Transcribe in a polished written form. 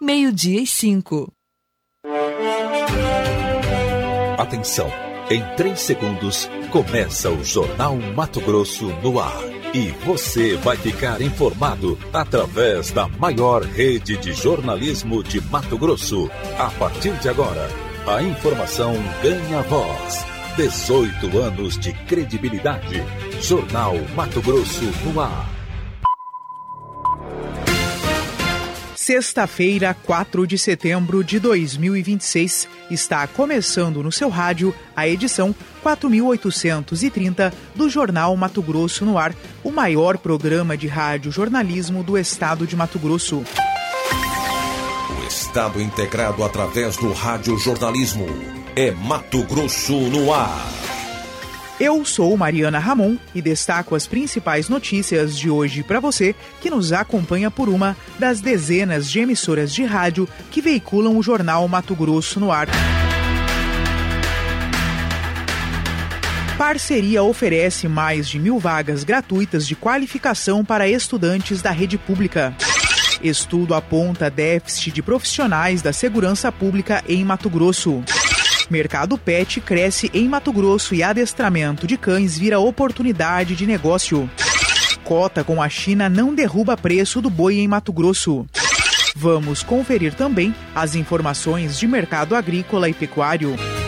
12:05. Atenção, em 3 segundos começa o Jornal Mato Grosso no ar. E você vai ficar informado através da maior rede de jornalismo de Mato Grosso. A partir de agora, a informação ganha voz. 18 anos de credibilidade. Jornal Mato Grosso no ar. Sexta-feira, 4 de setembro de 2026, está começando no seu rádio a edição 4830 do Jornal Mato Grosso no ar, o maior programa de rádio jornalismo do estado de Mato Grosso. O estado integrado através do rádio jornalismo é Mato Grosso no ar. Eu sou Mariana Ramon e destaco as principais notícias de hoje para você que nos acompanha por uma das dezenas de emissoras de rádio que veiculam o Jornal Mato Grosso no ar. Parceria oferece mais de 1.000 vagas gratuitas de qualificação para estudantes da rede pública. Estudo aponta déficit de profissionais da segurança pública em Mato Grosso. Mercado pet cresce em Mato Grosso e adestramento de cães vira oportunidade de negócio. Cota com a China não derruba preço do boi em Mato Grosso. Vamos conferir também as informações de mercado agrícola e pecuário.